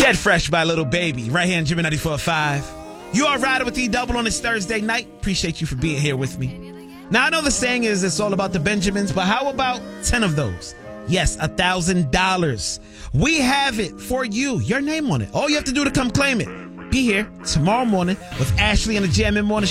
Dead Fresh by Little Baby, right here in Jimmy 94.5. You are riding with E-Double on this Thursday night. Appreciate you for being here with me. Now, I know the saying is it's all about the Benjamins, but how about 10 of those? Yes, $1,000. We have it for you. Your name on it. All you have to do to come claim it. Be here tomorrow morning with Ashley and the JMM Morning